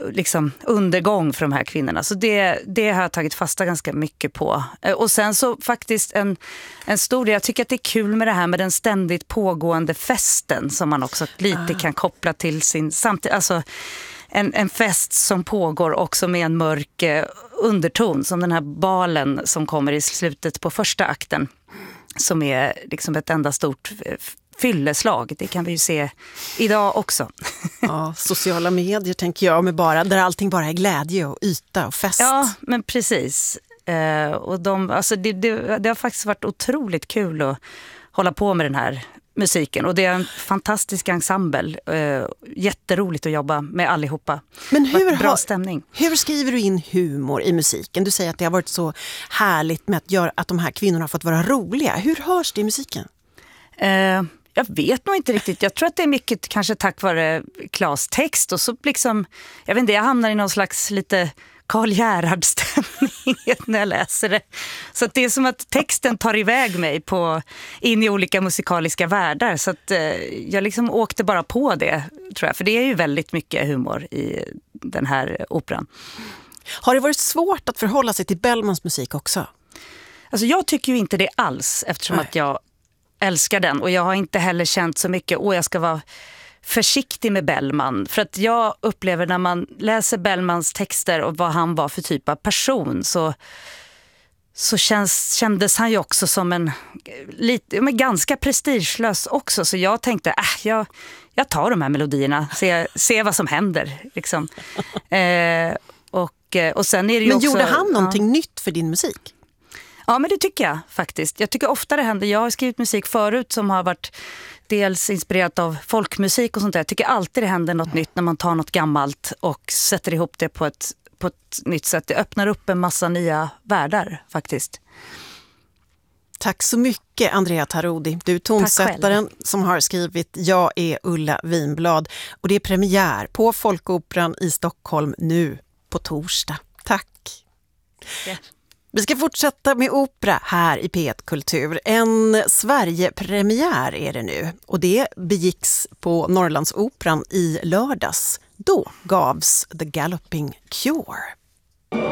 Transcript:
liksom undergång för de här kvinnorna. Så det har jag tagit fasta ganska mycket på. Och sen så faktiskt en stor del, jag tycker att det är kul med det här med den ständigt pågående festen som man också lite kan koppla till sin samtid. Alltså en fest som pågår också med en mörk underton, som den här balen som kommer i slutet på första akten, som är liksom ett enda stort fylleslag. Det kan vi ju se idag också. Ja, sociala medier tänker jag, med där allting bara är glädje och yta och fest. Ja, men precis. Och det har faktiskt varit otroligt kul att hålla på med den här musiken. Och det är en fantastisk ensemble. Jätteroligt att jobba med allihopa. Men bra stämning. Hur skriver du in humor i musiken? Du säger att det har varit så härligt med att de här kvinnorna har fått vara roliga. Hur hörs det i musiken? Jag vet nog inte riktigt. Jag tror att det är mycket kanske tack vare Klas text. Och så liksom, jag vet inte, jag hamnar i någon slags lite Karl Gerhard-stämning när jag läser det. Så att det är som att texten tar iväg mig in i olika musikaliska världar. Så att jag liksom åkte bara på det, tror jag. För det är ju väldigt mycket humor i den här operan. Har det varit svårt att förhålla sig till Bellmans musik också? Alltså jag tycker ju inte det alls, eftersom att jag älskar den. Och jag har inte heller känt så mycket, jag ska vara försiktig med Bellman. För att jag upplever när man läser Bellmans texter och vad han var för typ av person, så kändes han ju också som men ganska prestigelös också. Så jag tänkte, jag tar de här melodierna, se vad som händer. Liksom. Och sen är det ju men också, gjorde han någonting nytt för din musik? Ja, men det tycker jag faktiskt. Jag tycker ofta det händer. Jag har skrivit musik förut som har varit dels inspirerat av folkmusik och sånt där. Jag tycker alltid det händer något nytt när man tar något gammalt och sätter ihop det på ett nytt sätt. Det öppnar upp en massa nya världar faktiskt. Tack så mycket, Andrea Tarodi. Du är tonsättaren som har skrivit Jag är Ulla Vinblad. Och det är premiär på Folkoperan i Stockholm nu på torsdag. Tack! Yeah. Vi ska fortsätta med opera här i P1 Kultur. En Sverige-premiär är det nu. Och det begicks på Norrlandsoperan i lördags. Då gavs The Galloping Cure.